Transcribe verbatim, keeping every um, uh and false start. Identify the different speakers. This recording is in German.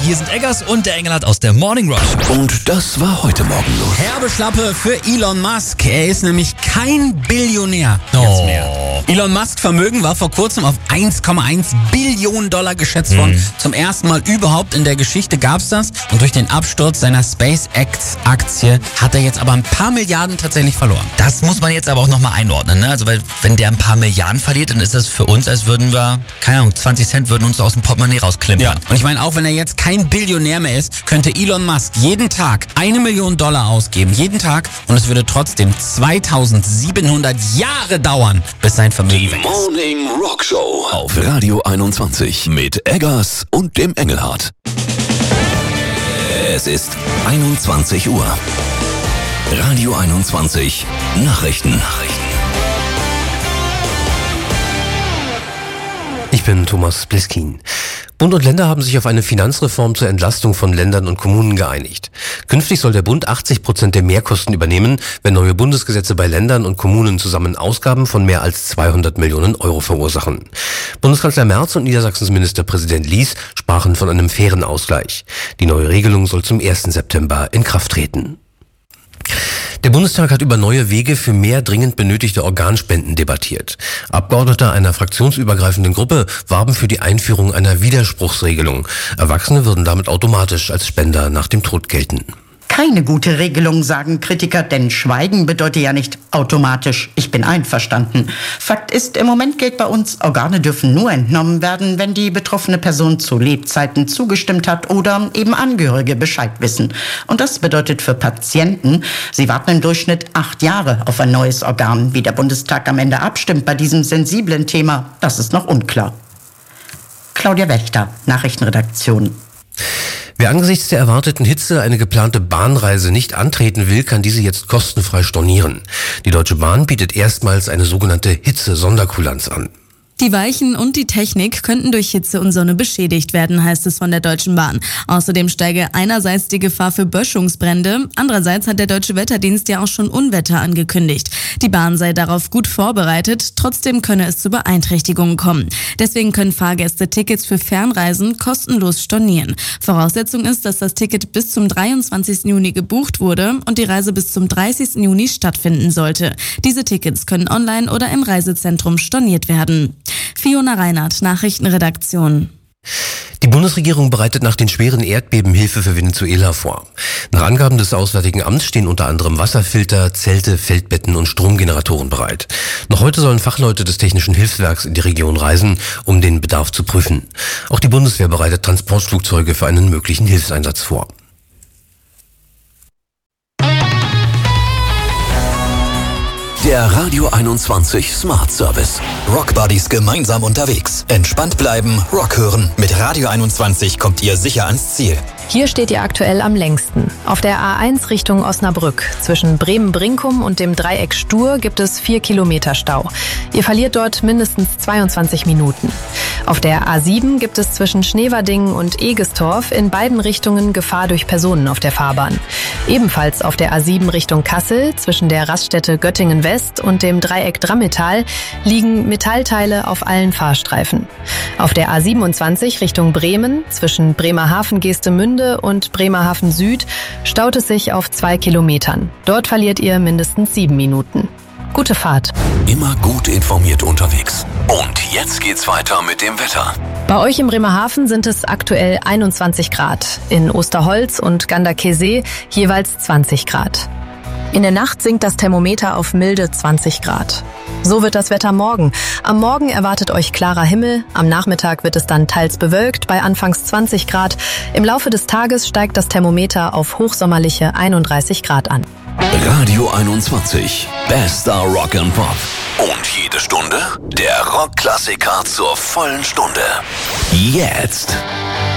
Speaker 1: hier sind Eggers und der Engelhardt aus der Morning Rush.
Speaker 2: Und das war heute Morgen los.
Speaker 3: Herbe Schlappe für Elon Musk. Er ist nämlich kein Billionär.
Speaker 1: Oh.
Speaker 3: Jetzt mehr. Elon Musks Vermögen war vor kurzem auf eins Komma eins Billionen Dollar geschätzt worden. Mhm. Zum ersten Mal überhaupt in der Geschichte gab's das. Und durch den Absturz seiner SpaceX-Aktie hat er jetzt aber ein paar Milliarden tatsächlich verloren.
Speaker 1: Das muss man jetzt aber auch nochmal einordnen, ne? Also weil wenn der ein paar Milliarden verliert, dann ist das für uns, als würden wir, keine Ahnung, zwanzig Cent würden uns aus dem Portemonnaie rausklimpern.
Speaker 3: Ja. Und ich meine, auch wenn er jetzt kein Billionär mehr ist, könnte Elon Musk jeden Tag eine Million Dollar ausgeben. Jeden Tag. Und es würde trotzdem zweitausendsiebenhundert Jahre dauern, bis sein Vermögen weg ist.
Speaker 2: Morning Rock Show auf Radio einundzwanzig mit Eggers und dem Engelhardt. Es ist einundzwanzig Uhr. Radio einundzwanzig Nachrichten.
Speaker 4: Ich bin Thomas Bliskin. Bund und Länder haben sich auf eine Finanzreform zur Entlastung von Ländern und Kommunen geeinigt. Künftig soll der Bund achtzig Prozent der Mehrkosten übernehmen, wenn neue Bundesgesetze bei Ländern und Kommunen zusammen Ausgaben von mehr als zweihundert Millionen Euro verursachen. Bundeskanzler Merz und Niedersachsens Ministerpräsident Lies sprachen von einem fairen Ausgleich. Die neue Regelung soll zum ersten September in Kraft treten. Der Bundestag hat über neue Wege für mehr dringend benötigte Organspenden debattiert. Abgeordnete einer fraktionsübergreifenden Gruppe warben für die Einführung einer Widerspruchsregelung. Erwachsene würden damit automatisch als Spender nach dem Tod gelten.
Speaker 5: Keine gute Regelung, sagen Kritiker, denn Schweigen bedeutet ja nicht automatisch, ich bin einverstanden. Fakt ist, im Moment gilt bei uns, Organe dürfen nur entnommen werden, wenn die betroffene Person zu Lebzeiten zugestimmt hat oder eben Angehörige Bescheid wissen. Und das bedeutet für Patienten, sie warten im Durchschnitt acht Jahre auf ein neues Organ. Wie der Bundestag am Ende abstimmt bei diesem sensiblen Thema, das ist noch unklar. Claudia Wächter, Nachrichtenredaktion.
Speaker 4: Wer angesichts der erwarteten Hitze eine geplante Bahnreise nicht antreten will, kann diese jetzt kostenfrei stornieren. Die Deutsche Bahn bietet erstmals eine sogenannte Hitze-Sonderkulanz an.
Speaker 6: Die Weichen und die Technik könnten durch Hitze und Sonne beschädigt werden, heißt es von der Deutschen Bahn. Außerdem steige einerseits die Gefahr für Böschungsbrände, andererseits hat der Deutsche Wetterdienst ja auch schon Unwetter angekündigt. Die Bahn sei darauf gut vorbereitet, trotzdem könne es zu Beeinträchtigungen kommen. Deswegen können Fahrgäste Tickets für Fernreisen kostenlos stornieren. Voraussetzung ist, dass das Ticket bis zum dreiundzwanzigsten Juni gebucht wurde und die Reise bis zum dreißigsten Juni stattfinden sollte. Diese Tickets können online oder im Reisezentrum storniert werden. Fiona Reinhardt, Nachrichtenredaktion.
Speaker 4: Die Bundesregierung bereitet nach den schweren Erdbeben Hilfe für Venezuela vor. Nach Angaben des Auswärtigen Amts stehen unter anderem Wasserfilter, Zelte, Feldbetten und Stromgeneratoren bereit. Noch heute sollen Fachleute des Technischen Hilfswerks in die Region reisen, um den Bedarf zu prüfen. Auch die Bundeswehr bereitet Transportflugzeuge für einen möglichen Hilfseinsatz vor.
Speaker 2: Der Radio einundzwanzig Smart Service.
Speaker 7: Rock Buddies gemeinsam unterwegs. Entspannt bleiben, Rock hören. Mit Radio einundzwanzig kommt ihr sicher ans Ziel.
Speaker 8: Hier steht ihr aktuell am längsten. Auf der A eins Richtung Osnabrück. Zwischen Bremen-Brinkum und dem Dreieck Stur gibt es vier Kilometer Stau. Ihr verliert dort mindestens zweiundzwanzig Minuten. Auf der A sieben gibt es zwischen Schneverdingen und Egestorf in beiden Richtungen Gefahr durch Personen auf der Fahrbahn. Ebenfalls auf der A sieben Richtung Kassel zwischen der Raststätte Göttingen-West und dem Dreieck Drammetall liegen Metallteile auf allen Fahrstreifen. Auf der A siebenundzwanzig Richtung Bremen zwischen Bremerhaven-Geestemünde und Bremerhaven Süd staut es sich auf zwei Kilometern. Dort verliert ihr mindestens sieben Minuten. Gute Fahrt.
Speaker 2: Immer gut informiert unterwegs. Und jetzt geht's weiter mit dem Wetter.
Speaker 8: Bei euch in Bremerhaven sind es aktuell einundzwanzig Grad. In Osterholz und Ganderkesee jeweils zwanzig Grad. In der Nacht sinkt das Thermometer auf milde zwanzig Grad. So wird das Wetter morgen. Am Morgen erwartet euch klarer Himmel. Am Nachmittag wird es dann teils bewölkt bei anfangs zwanzig Grad. Im Laufe des Tages steigt das Thermometer auf hochsommerliche einunddreißig Grad an.
Speaker 2: Radio einundzwanzig. Bester Rock and Pop. Und jede Stunde der Rockklassiker zur vollen Stunde. Jetzt.